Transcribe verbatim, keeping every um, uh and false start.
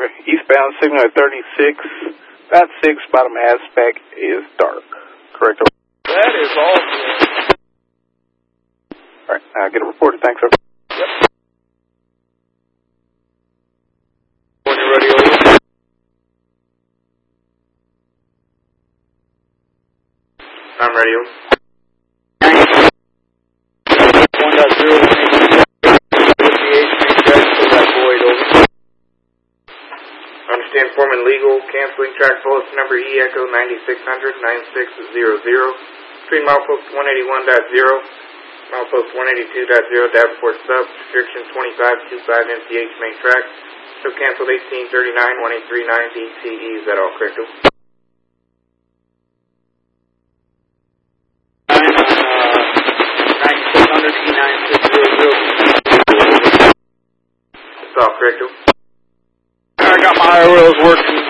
Eastbound signal at thirty-six. That six bottom aspect is dark. Correct. That is all good. All right, uh, get it reported. Thanks, sir. Yep. When you're ready, over. I'm ready, over. one point zero Understand Foreman Legal, canceling track bulletin number E Echo ninety-six hundred, ninety-six zero zero. Between milepost one eighty-one point zero, milepost one eighty-two point zero, Davenport sub, restriction twenty-five twenty-five M T H main track. So canceled eighteen thirty-nine, one eight three nine D T E, is that all correct? ninety-six hundred E ninety-six zero zero. That's all correct? I got my I R Ls working